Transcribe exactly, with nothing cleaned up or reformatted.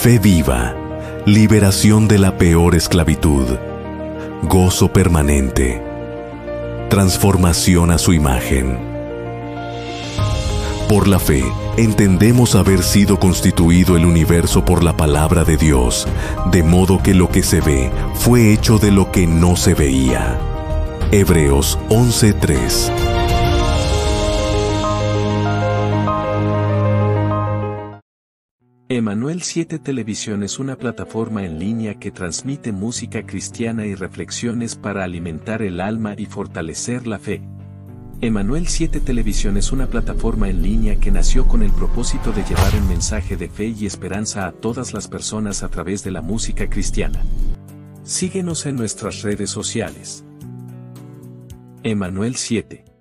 Fe viva, liberación de la peor esclavitud, gozo permanente, transformación a su imagen. Por la fe, entendemos haber sido constituido el universo por la palabra de Dios, de modo que lo que se ve fue hecho de lo que no se veía. Hebreos once tres. Emanuel siete Televisión es una plataforma en línea que transmite música cristiana y reflexiones para alimentar el alma y fortalecer la fe. Emanuel siete Televisión es una plataforma en línea que nació con el propósito de llevar un mensaje de fe y esperanza a todas las personas a través de la música cristiana. Síguenos en nuestras redes sociales. Emanuel siete.